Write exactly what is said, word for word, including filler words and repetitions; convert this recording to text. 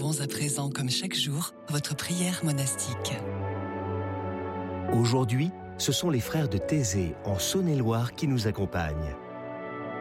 Célébrons à présent, comme chaque jour, votre prière monastique. Aujourd'hui, ce sont les frères de Thésée, en Saône-et-Loire, qui nous accompagnent.